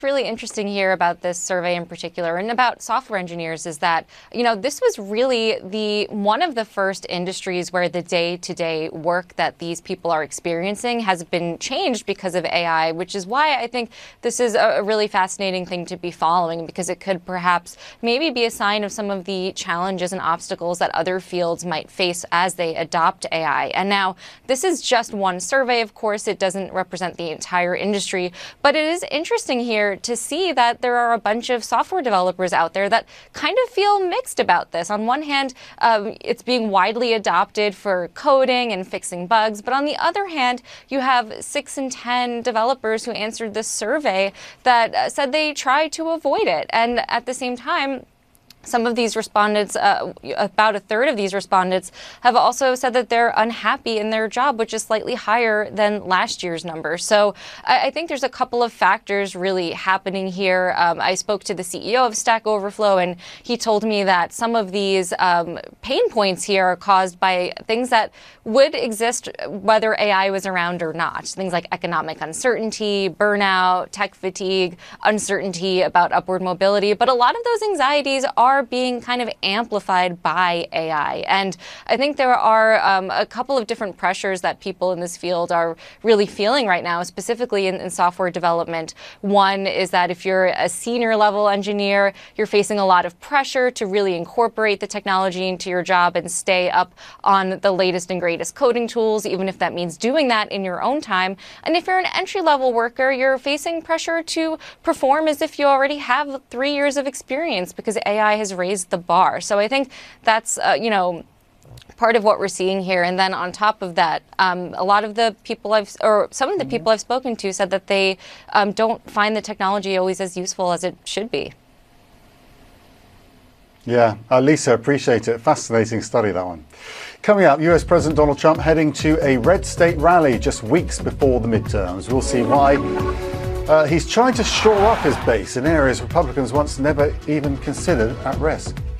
Really interesting here about this survey in particular and about software engineers is that, this was really one of the first industries where the day-to-day work that these people are experiencing has been changed because of AI, which is why I think this is a really fascinating thing to be following, because it could perhaps maybe be a sign of some of the challenges and obstacles that other fields might face as they adopt AI. And now, this is just one survey, of course. It doesn't represent the entire industry, but it is interesting here to see that there are a bunch of software developers out there that kind of feel mixed about this. On one hand, it's being widely adopted for coding and fixing bugs, but on the other hand, you have 6 in 10 developers who answered this survey that said they try to avoid it. And at the same time, some of these respondents, about a third of these respondents, have also said that they're unhappy in their job, which is slightly higher than last year's number. So I think there's a couple of factors really happening here. I spoke to the CEO of Stack Overflow, and he told me that some of these pain points here are caused by things that would exist whether AI was around or not. Things like economic uncertainty, burnout, tech fatigue, uncertainty about upward mobility. But a lot of those anxieties are being kind of amplified by AI. And I think there are a couple of different pressures that people in this field are really feeling right now, specifically in software development. One is that if you're a senior level engineer, you're facing a lot of pressure to really incorporate the technology into your job and stay up on the latest and greatest coding tools, even if that means doing that in your own time. And if you're an entry-level worker, you're facing pressure to perform as if you already have 3 years of experience, because AI has raised the bar. So I think that's, part of what we're seeing here. And then on top of that, a lot of the people some of the people I've spoken to said that they don't find the technology always as useful as it should be. Yeah, Lisa, appreciate it. Fascinating study, that one. Coming up, US President Donald Trump heading to a red state rally just weeks before the midterms. We'll see why. He's trying to shore up his base in areas Republicans once never even considered at risk.